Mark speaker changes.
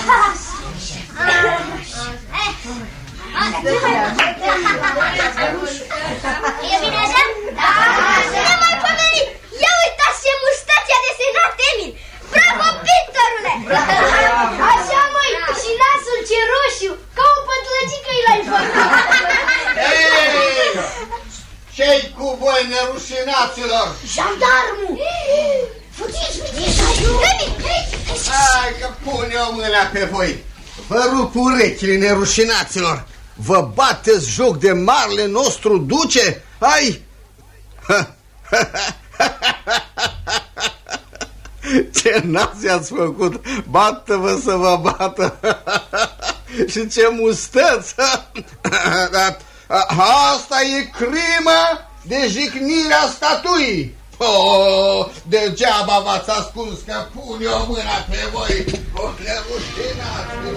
Speaker 1: E bine așa? Da! Nemaipomenit! Ia uitați ce mustache a desenat Emil! Bravo, pictorule! Așa, măi, și nasul ce roșu, ca o pătlăgică-i l-ai făcut!
Speaker 2: Ce-i cu voi, nerușinaților?
Speaker 1: Jandarmul! Fugiți,
Speaker 2: hai că pune o mâna pe voi! Vă rup urechile, nerușinaților! Vă bateți joc de marele nostru duce? Hai! Ce nați ați făcut? Bată-vă să vă bată! Și ce mustăți! Asta e crimă de jignirea statuii! Degeaba v-ați ascuns că pune o mână pe voi!